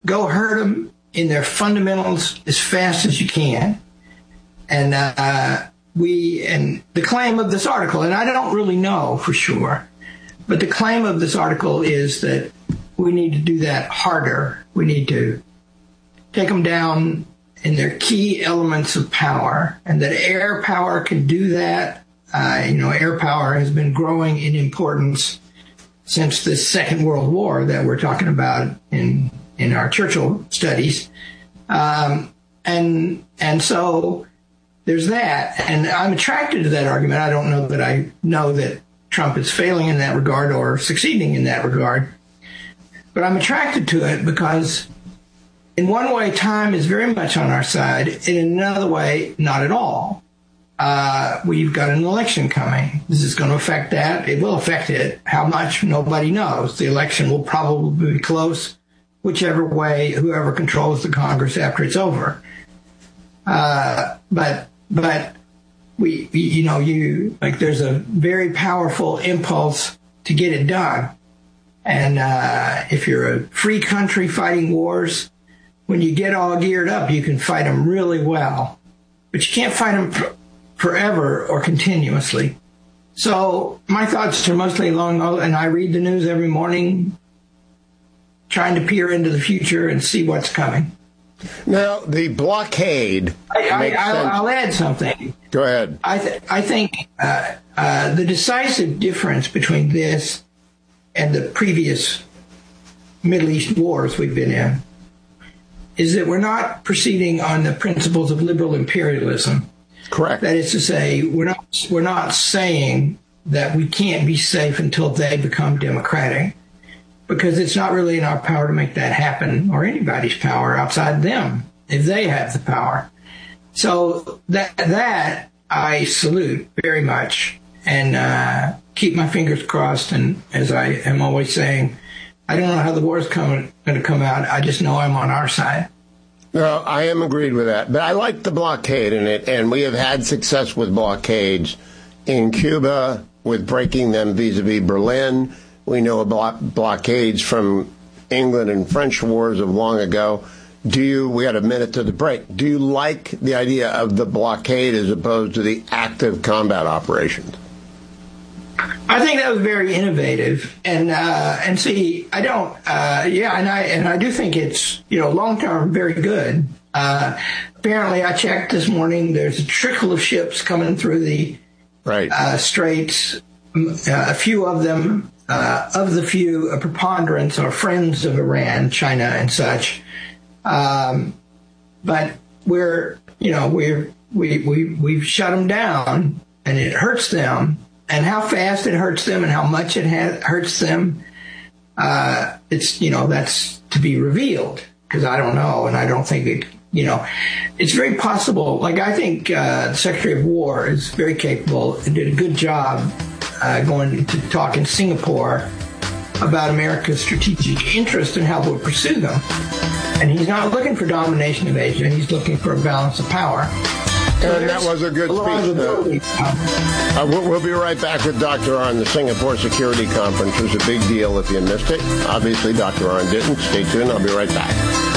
go hurt them in their fundamentals as fast as you can. And and the claim of this article, and I don't really know for sure, but the claim of this article is that we need to do that harder. We need to take them down in their key elements of power, and that air power can do that. Air power has been growing in importance since the Second World War that we're talking about in our Churchill studies. And so there's that. And I'm attracted to that argument. I don't know that I know that Trump is failing in that regard or succeeding in that regard. But I'm attracted to it because in one way, time is very much on our side. In another way, not at all. We've got an election coming. This is going to affect that. It will affect it. How much? Nobody knows. The election will probably be close, whichever way, whoever controls the Congress after it's over. But there's a very powerful impulse to get it done. And if you're a free country fighting wars, when you get all geared up, you can fight them really well. But you can't fight them forever or continuously. So my thoughts are mostly and I read the news every morning, trying to peer into the future and see what's coming. Now, the blockade. I'll add something. Go ahead. I think the decisive difference between this and the previous Middle East wars we've been in is that we're not proceeding on the principles of liberal imperialism. Correct. That is to say, we're not saying that we can't be safe until they become democratic, because it's not really in our power to make that happen, or anybody's power outside them, if they have the power. So that I salute very much, and keep my fingers crossed. And as I am always saying, I don't know how the war is going to come out. I just know I'm on our side. No, I am agreed with that. But I like the blockade in it, and we have had success with blockades in Cuba with breaking them vis-a-vis Berlin. We know about blockades from England and French wars of long ago. We had a minute to the break. Do you like the idea of the blockade as opposed to the active combat operations? I think that was very innovative, and see, I don't, and I do think it's, long term very good. Apparently, I checked this morning. There's a trickle of ships coming through the straits. A few of them, a preponderance are friends of Iran, China, and such. But we've shut them down, and it hurts them. And how fast it hurts them and how much it hurts them, that's to be revealed, because I don't know, and I don't think it, it's very possible. Like, I think the Secretary of War is very capable and did a good job going to talk in Singapore about America's strategic interest and how we'll pursue them. And he's not looking for domination of Asia, he's looking for a balance of power. And that was a good speech. We'll be right back with Dr. Arnn. The Singapore Security Conference was a big deal if you missed it. Obviously, Dr. Arnn didn't. Stay tuned. I'll be right back.